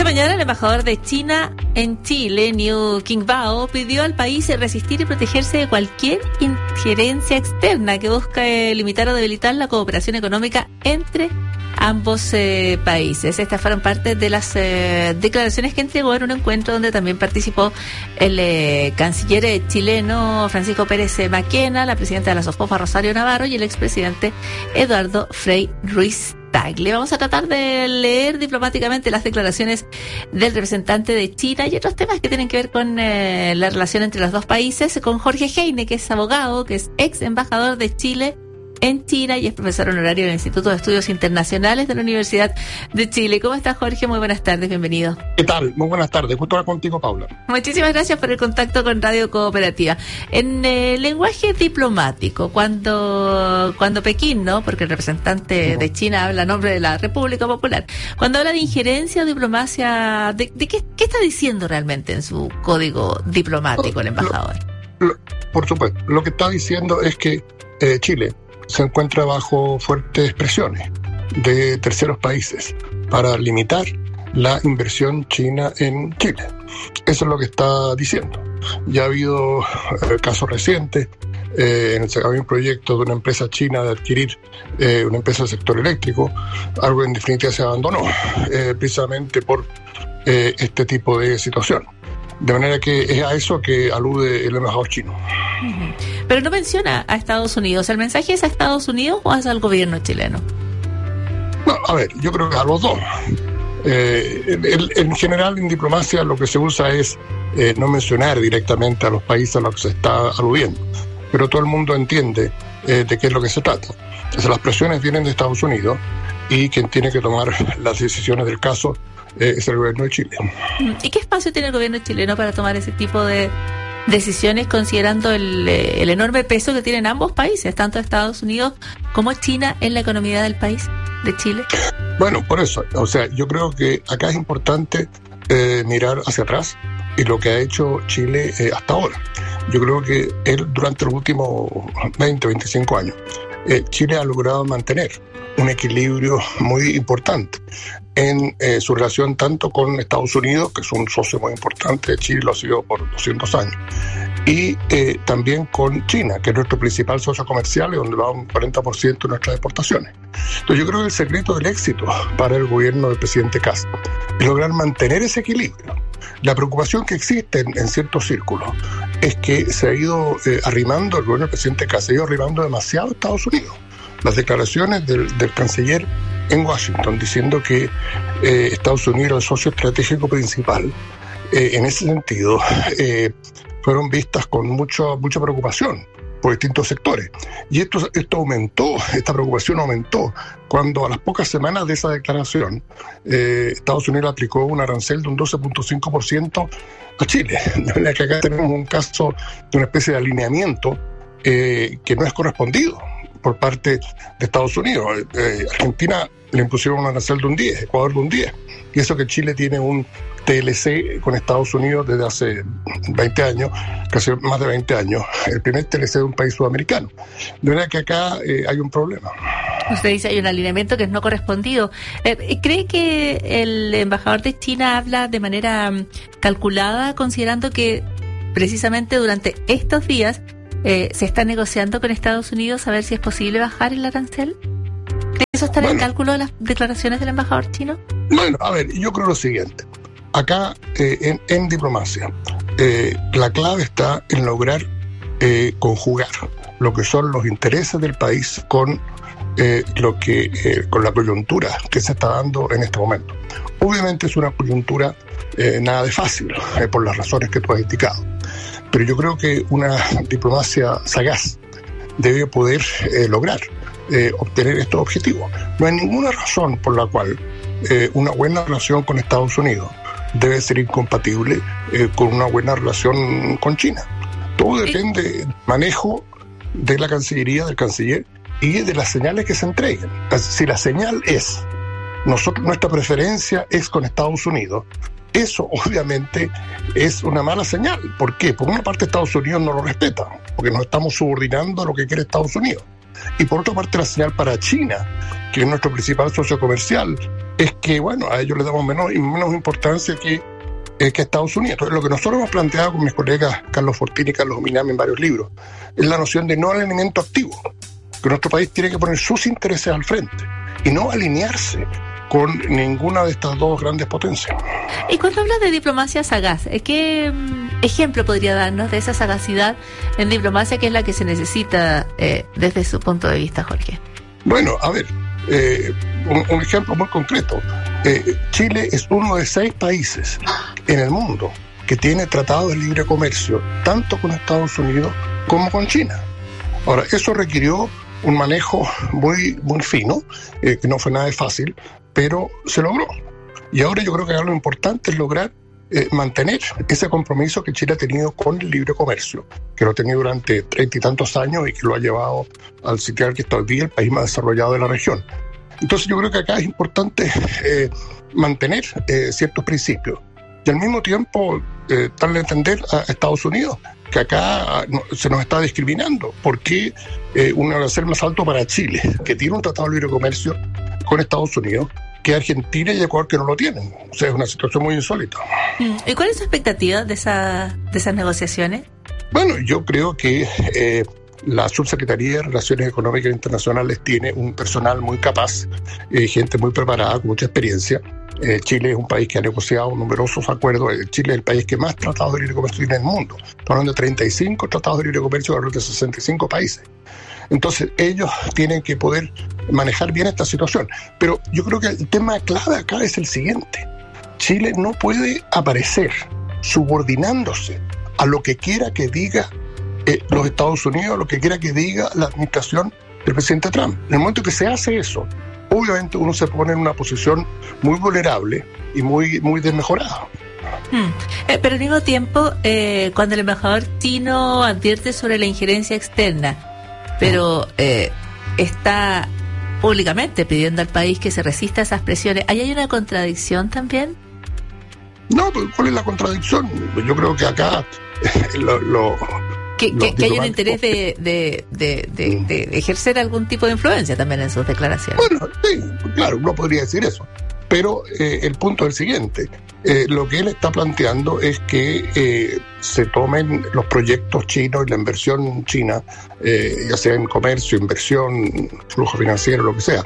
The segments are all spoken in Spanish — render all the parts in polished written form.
Esta mañana el embajador de China en Chile, Liu Qingbao, pidió al país resistir y protegerse de cualquier injerencia externa que busque limitar o debilitar la cooperación económica entre ambos países. Estas fueron parte de las declaraciones que entregó en un encuentro donde también participó el canciller chileno Francisco Pérez Maquena, la presidenta de la SOFOPA Rosario Navarro y el expresidente Eduardo Frei Ruiz Tagle. Vamos a tratar de leer diplomáticamente las declaraciones del representante de China y otros temas que tienen que ver con la relación entre los dos países, con Jorge Heine, que es abogado, que es ex embajador de Chile en China y es profesor honorario del Instituto de Estudios Internacionales de la Universidad de Chile. ¿Cómo estás, Jorge? Muy buenas tardes, bienvenido. ¿Qué tal? Muy buenas tardes. Gusto hablar contigo, Paula. Muchísimas gracias por el contacto con Radio Cooperativa. En lenguaje diplomático, cuando Pekín, ¿no? Porque el representante de China habla a nombre de la República Popular, cuando habla de injerencia o diplomacia, ¿de qué está diciendo realmente en su código diplomático el embajador? Por supuesto. Lo que está diciendo es que Chile se encuentra bajo fuertes presiones de terceros países para limitar la inversión china en Chile. Eso es lo que está diciendo. Ya ha habido casos recientes. Había un proyecto de una empresa china de adquirir una empresa del sector eléctrico, algo en definitiva se abandonó, precisamente por este tipo de situación. De manera que es a eso que alude el embajador chino. Pero no menciona a Estados Unidos. ¿El mensaje es a Estados Unidos o es al gobierno chileno? No, a ver, yo creo que a los dos. En general, en diplomacia lo que se usa es no mencionar directamente a los países a los que se está aludiendo. Pero todo el mundo entiende de qué es lo que se trata. Entonces, las presiones vienen de Estados Unidos y quien tiene que tomar las decisiones del caso es el gobierno de Chile. ¿Y qué espacio tiene el gobierno chileno para tomar ese tipo de decisiones, considerando el enorme peso que tienen ambos países, tanto Estados Unidos como China, en la economía del país, de Chile? Bueno, por eso, o sea, yo creo que acá es importante mirar hacia atrás y lo que ha hecho Chile hasta ahora. Yo creo que durante los últimos 20, 25 años, Chile ha logrado mantener un equilibrio muy importante en su relación tanto con Estados Unidos, que es un socio muy importante de Chile, lo ha sido por 200 años, y también con China, que es nuestro principal socio comercial y donde va un 40% de nuestras exportaciones. Entonces yo creo que el secreto del éxito para el gobierno del presidente Castro es lograr mantener ese equilibrio. La preocupación que existe en ciertos círculos es que se ha ido arrimando, el gobierno del presidente Castro se ha ido arrimando demasiado a Estados Unidos. Las declaraciones del canciller en Washington diciendo que Estados Unidos era el socio estratégico principal, en ese sentido, fueron vistas con mucha preocupación por distintos sectores. Y esto aumentó, esta preocupación aumentó cuando a las pocas semanas de esa declaración Estados Unidos aplicó un arancel de un 12.5% a Chile. De manera que acá tenemos un caso de una especie de alineamiento que no es correspondido por parte de Estados Unidos. Argentina le impusieron un arancel de un 10, Ecuador de un 10. Y eso que Chile tiene un TLC con Estados Unidos desde hace 20 años, casi más de 20 años, el primer TLC de un país sudamericano. De verdad que acá hay un problema. Usted dice hay un alineamiento que es no correspondido. ¿Cree que el embajador de China habla de manera calculada, considerando que precisamente durante estos días se está negociando con Estados Unidos a ver si es posible bajar el arancel? ¿Eso está en el cálculo de las declaraciones del embajador chino? Bueno, a ver, yo creo lo siguiente. Acá, en diplomacia, la clave está en lograr conjugar lo que son los intereses del país con con la coyuntura que se está dando en este momento. Obviamente es una coyuntura nada de fácil, por las razones que tú has indicado. Pero yo creo que una diplomacia sagaz debe poder lograr obtener estos objetivos. No hay ninguna razón por la cual una buena relación con Estados Unidos debe ser incompatible con una buena relación con China. Todo depende del manejo de la Cancillería, del canciller, y de las señales que se entreguen. Si la señal es, nuestra preferencia es con Estados Unidos, eso obviamente es una mala señal. ¿Por qué? Por una parte Estados Unidos no lo respeta, porque nos estamos subordinando a lo que quiere Estados Unidos. Y por otra parte la señal para China, que es nuestro principal socio comercial, es que, bueno, a ellos les damos menos importancia que Estados Unidos. Entonces, lo que nosotros hemos planteado con mis colegas Carlos Fortini y Carlos Minami en varios libros es la noción de no alineamiento activo, que nuestro país tiene que poner sus intereses al frente y no alinearse con ninguna de estas dos grandes potencias. Y cuando hablas de diplomacia sagaz, ¿qué ejemplo podría darnos de esa sagacidad en diplomacia que es la que se necesita desde su punto de vista, Jorge? Bueno, a ver, un ejemplo muy concreto. Chile es uno de 6 países en el mundo que tiene tratados de libre comercio tanto con Estados Unidos como con China. Ahora, eso requirió un manejo muy fino, que no fue nada fácil, pero se logró. Y ahora yo creo que lo importante es lograr mantener ese compromiso que Chile ha tenido con el libre comercio, que lo ha tenido durante 30 y tantos años y que lo ha llevado al sitial que está hoy día el país más desarrollado de la región. Entonces yo creo que acá es importante mantener ciertos principios y al mismo tiempo darle a entender a Estados Unidos que acá se nos está discriminando. ¿Por qué un arancel más alto para Chile, que tiene un tratado de libre comercio con Estados Unidos, que Argentina y Ecuador que no lo tienen? O sea, es una situación muy insólita. ¿Y cuál es su expectativa de esas negociaciones? Bueno, yo creo que la Subsecretaría de Relaciones Económicas Internacionales tiene un personal muy capaz, gente muy preparada, con mucha experiencia. Chile es un país que ha negociado numerosos acuerdos. Chile es el país que más tratados de libre comercio tiene en el mundo. Estamos hablando de 35 tratados de libre comercio alrededor de 65 países. Entonces, ellos tienen que poder manejar bien esta situación. Pero yo creo que el tema clave acá es el siguiente. Chile no puede aparecer subordinándose a lo que quiera que diga los Estados Unidos, lo que quiera que diga la administración del presidente Trump. En el momento que se hace eso, obviamente uno se pone en una posición muy vulnerable y muy desmejorada. Pero al mismo tiempo, cuando el embajador chino advierte sobre la injerencia externa, pero está públicamente pidiendo al país que se resista a esas presiones, ¿ahí hay una contradicción también? No, ¿cuál es la contradicción? Yo creo que acá que hay un interés de ejercer algún tipo de influencia también en sus declaraciones. Bueno, sí, claro, uno podría decir eso. Pero el punto es el siguiente. Lo que él está planteando es que se tomen los proyectos chinos y la inversión china, ya sea en comercio, inversión, flujo financiero, lo que sea,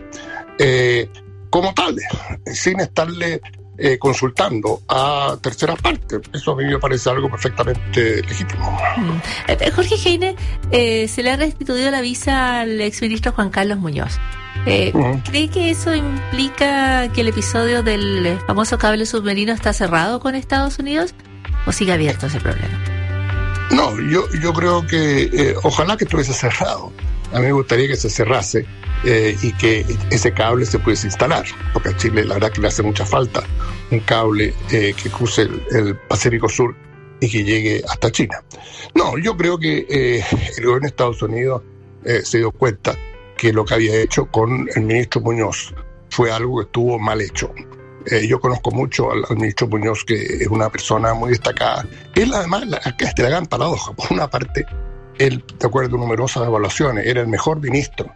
como tales, sin estarle consultando a terceras partes. Eso a mí me parece algo perfectamente legítimo. Jorge Heine, se le ha restituido la visa al exministro Juan Carlos Muñoz. ¿Cree que eso implica que el episodio del famoso cable submarino está cerrado con Estados Unidos o sigue abierto ese problema? No, yo creo que ojalá que estuviese cerrado. A mí me gustaría que se cerrase y que ese cable se pudiese instalar, porque a Chile la verdad que le hace mucha falta un cable que cruce el Pacífico Sur y que llegue hasta China. No, yo creo que el gobierno de Estados Unidos se dio cuenta que lo que había hecho con el ministro Muñoz fue algo que estuvo mal hecho. Yo conozco mucho al ministro Muñoz, que es una persona muy destacada. Él además, acá es la gran paradoja. Por una parte, él, de acuerdo a numerosas evaluaciones, era el mejor ministro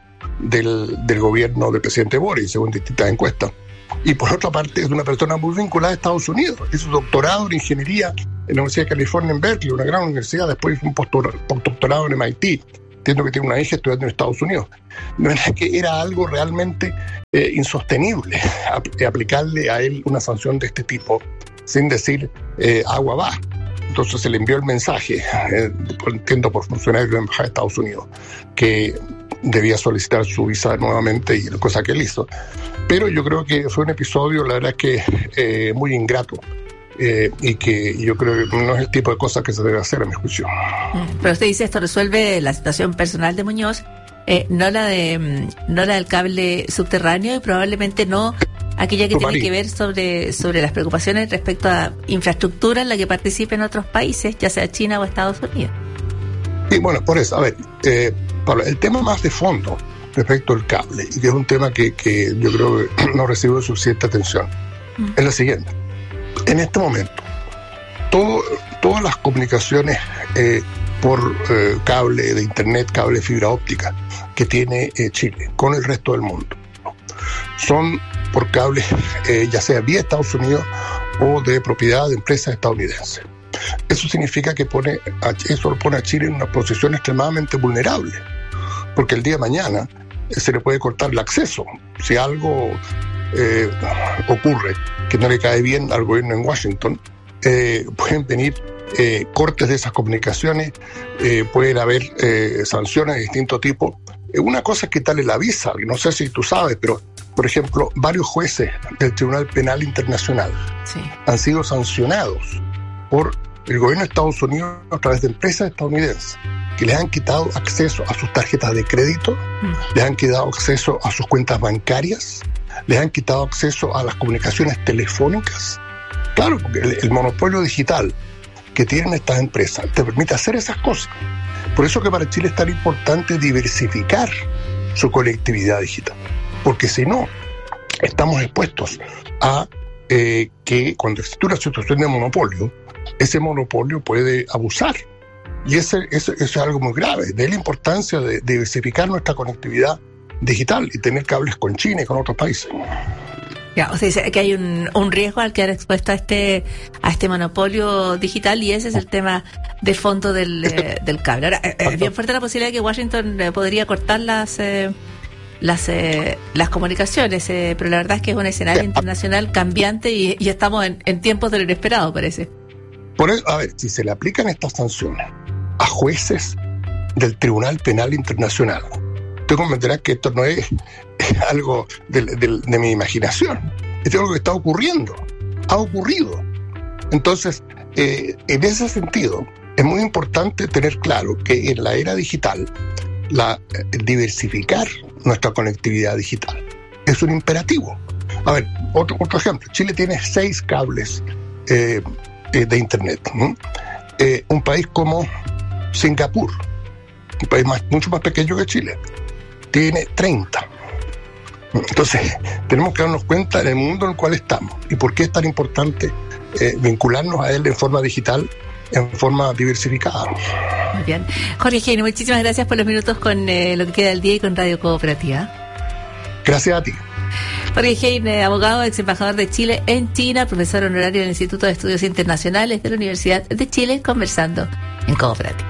del gobierno del presidente Boric, según distintas encuestas. Y por otra parte, es una persona muy vinculada a Estados Unidos. Hizo su doctorado en ingeniería en la Universidad de California en Berkeley, una gran universidad. Después hizo un postdoctorado en MIT. Entiendo que tiene una hija estudiando en Estados Unidos. No es que era algo realmente insostenible aplicarle a él una sanción de este tipo sin decir agua va. Entonces se le envió el mensaje, entiendo por funcionarios de la Embajada de Estados Unidos, que debía solicitar su visa nuevamente, y cosa que él hizo. Pero yo creo que fue un episodio, la verdad es que muy ingrato. Y que yo creo que no es el tipo de cosas que se debe hacer, a mi juicio. Pero usted dice, esto resuelve la situación personal de Muñoz, no la del cable subterráneo, y probablemente no aquella que tiene que ver sobre las preocupaciones respecto a infraestructura en la que participen otros países, ya sea China o Estados Unidos. Sí, bueno, por eso, a ver, Pablo, el tema más de fondo respecto al cable, y que es un tema que yo creo que no recibe suficiente atención, es la siguiente. En este momento, todas las comunicaciones por cable de internet, cable de fibra óptica que tiene Chile con el resto del mundo son por cable, ya sea vía Estados Unidos o de propiedad de empresas estadounidenses. Eso significa que eso lo pone a Chile en una posición extremadamente vulnerable, porque el día de mañana se le puede cortar el acceso. Si algo ocurre que no le cae bien al gobierno en Washington, pueden venir cortes de esas comunicaciones, pueden haber sanciones de distinto tipo. Una cosa es quitarle la visa, no sé si tú sabes, pero por ejemplo, varios jueces del Tribunal Penal Internacional han sido sancionados por el gobierno de Estados Unidos a través de empresas estadounidenses que les han quitado acceso a sus tarjetas de crédito, les han quitado acceso a sus cuentas bancarias, les han quitado acceso a las comunicaciones telefónicas. Claro, porque el monopolio digital que tienen estas empresas te permite hacer esas cosas. Por eso que para Chile es tan importante diversificar su conectividad digital, porque si no, estamos expuestos a que cuando existe una situación de monopolio, ese monopolio puede abusar. Y eso es algo muy grave. De ahí la importancia de diversificar nuestra conectividad digital y tener cables con China y con otros países. Ya, o sea, dice que hay un riesgo al quedar expuesto a este monopolio digital, y ese es el tema de fondo del cable. Ahora, es bien fuerte la posibilidad de que Washington podría cortar las comunicaciones, pero la verdad es que es un escenario internacional cambiante y estamos en tiempos de lo inesperado, parece. Por eso, a ver, si se le aplican estas sanciones a jueces del Tribunal Penal Internacional, tú comprenderás que esto no es algo de mi imaginación, esto es algo que está ocurriendo, ha ocurrido. Entonces, en ese sentido, es muy importante tener claro que en la era digital, diversificar nuestra conectividad digital es un imperativo. A ver, otro ejemplo, Chile tiene 6 cables de internet. Un país como Singapur, un país mucho más pequeño que Chile, tiene 30. Entonces, tenemos que darnos cuenta del mundo en el cual estamos y por qué es tan importante vincularnos a él en forma digital, en forma diversificada. Muy bien. Jorge Heyne, muchísimas gracias por los minutos con lo que queda del día y con Radio Cooperativa. Gracias a ti. Jorge Heyne, abogado, ex embajador de Chile en China, profesor honorario del Instituto de Estudios Internacionales de la Universidad de Chile, conversando en Cooperativa.